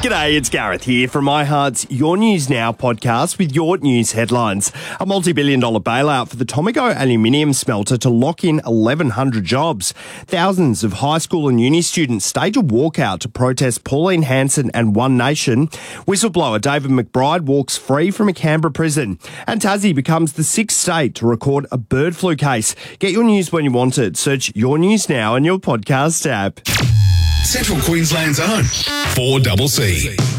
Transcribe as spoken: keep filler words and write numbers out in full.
G'day, it's Gareth here from iHeart's Your News Now podcast with your news headlines. A multi-billion dollar bailout for the Tomago aluminium smelter to lock in eleven hundred jobs. Thousands of high school and uni students stage a walkout to protest Pauline Hanson and One Nation. Whistleblower David McBride walks free from a Canberra prison. And Tassie becomes the sixth state to record a bird flu case. Get your news when you want it. Search Your News Now in your podcast app. Central Queensland's own four C C.